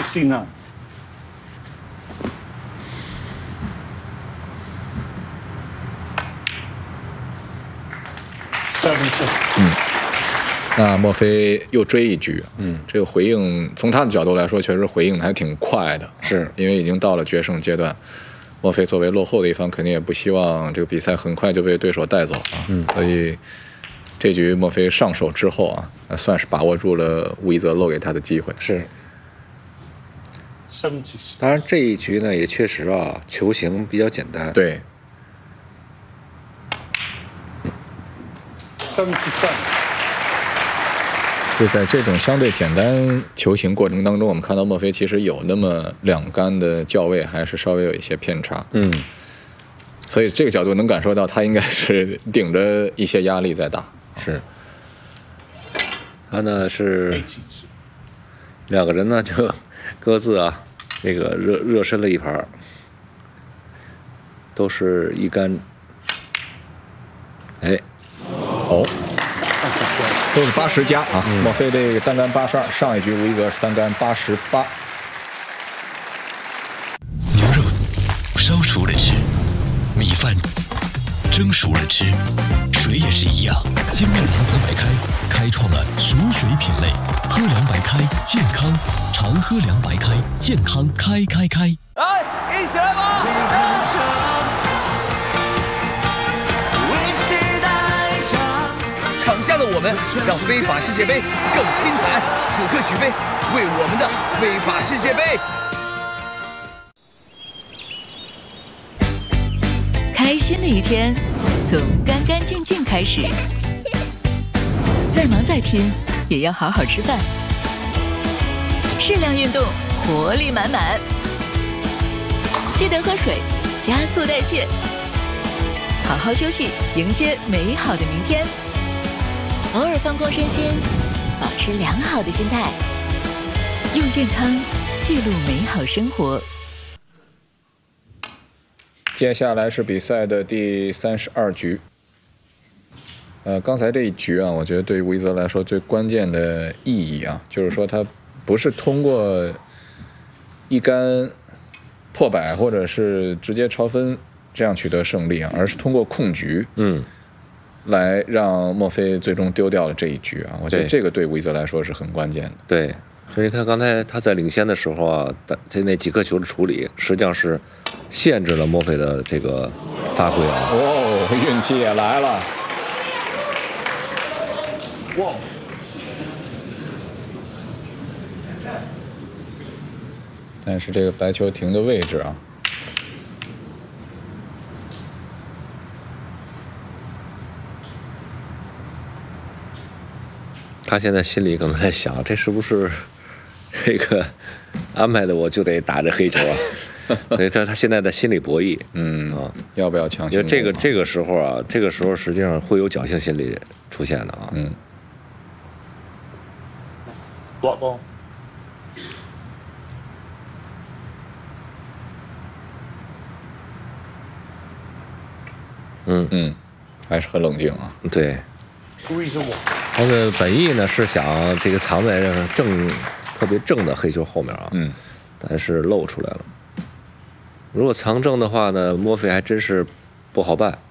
69 70。 那墨菲又追一局，这个回应从他的角度来说，确实回应的还挺快的， 是因为已经到了决胜阶段。墨菲作为落后的一方，肯定也不希望这个比赛很快就被对手带走啊，所以这局墨菲上手之后啊，算是把握住了乌伊泽漏给他的机会。 是。 76。 当然这一局呢，也确实啊，球形比较简单。 对。 77。 就在这种相对简单球形过程当中，我们看到墨菲其实有那么2杆的校位还是稍微有一些偏差，所以这个角度能感受到他应该是顶着一些压力在打。 是，他呢是2个人呢就各自啊这个热身了一盘，都是1杆，哎， 哦。 都是80加啊！墨菲这个单杆82，上一局吴一格是单杆88。 牛肉烧熟了吃，米饭蒸熟了吃，水也是一样。精酿堂堂白开，开创了熟水品类，喝凉白开，健康，常喝凉白开，健康开。 来，一起来吧！场下的我们让非法世界杯更精彩。此刻举杯，为我们的非法世界杯。 开心的一天，从干干净净开始。再忙再拼，也要好好吃饭。适量运动，活力满满。记得喝水，加速代谢。好好休息，迎接美好的明天。 偶尔放空身心，保持良好的心态，用健康记录美好生活。 接下来是比赛的第32局。刚才这一局啊，我觉得对于吴一泽来说最关键的意义啊，就是说他不是通过1杆破百或者是直接超分这样取得胜利啊，而是通过控局，来让墨菲最终丢掉了这一局啊！我觉得这个对吴一泽来说是很关键的。 对，所以你看刚才他在领先的时候啊，在那几颗球的处理，实际上是限制了墨菲的这个发挥啊。 哦，运气也来了。哇！但是这个白球停的位置啊。 他现在心里可能在想，这是不是这个安排的我就得打这黑球啊？所以他现在的心理博弈， 要不要强行？ 因为这个时候啊，这个时候实际上会有侥幸心理出现的啊。 Block ball。 还是很冷静啊。 对。他的本意呢是想这个藏在特别正的黑球后面啊，但是露出来了。如果藏正的话呢，墨菲还真是不好办。